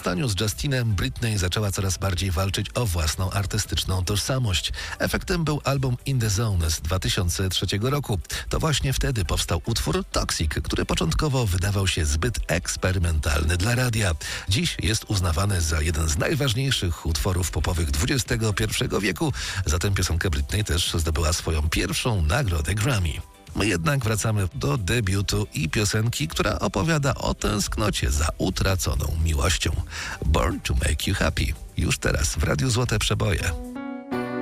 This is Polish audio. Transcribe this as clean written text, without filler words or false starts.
rozstaniu z Justinem Britney zaczęła coraz bardziej walczyć o własną artystyczną tożsamość. Efektem był album In The Zone z 2003 roku. To właśnie wtedy powstał utwór Toxic, który początkowo wydawał się zbyt eksperymentalny dla radia. Dziś jest uznawany za jeden z najważniejszych utworów popowych XXI wieku. Zatem piosenka Britney też zdobyła swoją pierwszą nagrodę Grammy. My jednak wracamy do debiutu i piosenki, która opowiada o tęsknocie za utraconą miłością. Born to Make You Happy. Już teraz w Radiu Złote Przeboje.